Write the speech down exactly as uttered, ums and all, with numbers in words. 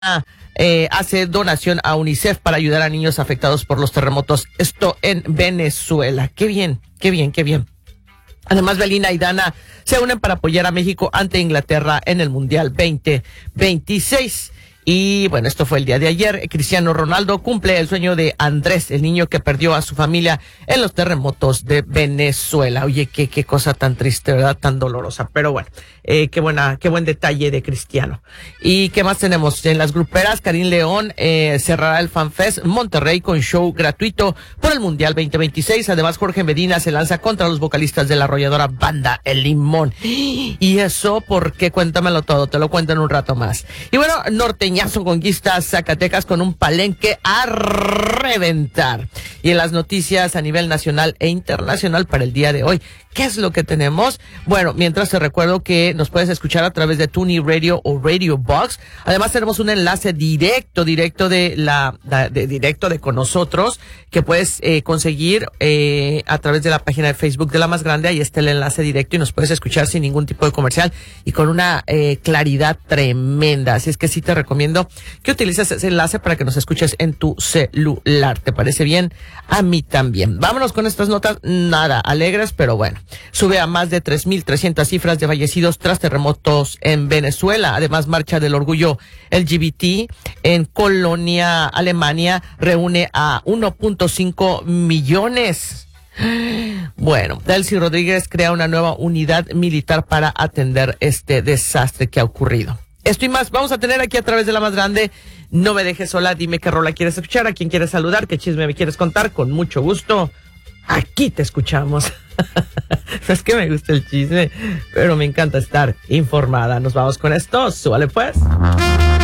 eh, hace donación a UNICEF para ayudar a niños afectados por los terremotos. Esto en Venezuela. Qué bien, qué bien, qué bien. Además, Belinda y Dana se unen para apoyar a México ante Inglaterra en el Mundial veinte veintiséis. Y bueno, esto fue el día de ayer. Cristiano Ronaldo cumple el sueño de Andrés, el niño que perdió a su familia en los terremotos de Venezuela. Oye, qué, qué cosa tan triste, ¿verdad? Tan dolorosa. Pero bueno, eh, qué buena, qué buen detalle de Cristiano. ¿Y qué más tenemos? En las gruperas, Karim León eh, cerrará el FanFest Monterrey con show gratuito por el Mundial veinte veintiséis. Además, Jorge Medina se lanza contra los vocalistas de la arrolladora banda El Limón. ¿Y eso por qué? Cuéntamelo todo, te lo cuento en un rato más. Y bueno, Norteñazo conquista Zacatecas con un palenque a reventar. Y en las noticias a nivel nacional e internacional para el día de hoy, ¿qué es lo que tenemos? Bueno, mientras te recuerdo que nos puedes escuchar a través de TuneIn Radio o Radio Box. Además tenemos un enlace directo, directo de la, de, de directo de con nosotros que puedes eh, conseguir eh, a través de la página de Facebook de La Más Grande. Ahí está el enlace directo y nos puedes escuchar sin ningún tipo de comercial y con una eh, claridad tremenda. Así es que sí te recomiendo que utilices ese enlace para que nos escuches en tu celular. ¿Te parece bien? A mí también. Vámonos con estas notas nada alegres, pero bueno. Sube a más de tres mil trescientas cifras de fallecidos tras terremotos en Venezuela. Además, Marcha del Orgullo L G B T en Colonia, Alemania, reúne a uno punto cinco millones. Bueno, Delcy Rodríguez crea una nueva unidad militar para atender este desastre que ha ocurrido. Esto y más vamos a tener aquí a través de La Más Grande. No me dejes sola, dime qué rola quieres escuchar, a quién quieres saludar, qué chisme me quieres contar, con mucho gusto. Aquí te escuchamos. Es que me gusta el chisme, pero me encanta estar informada. Nos vamos con esto, súbale pues.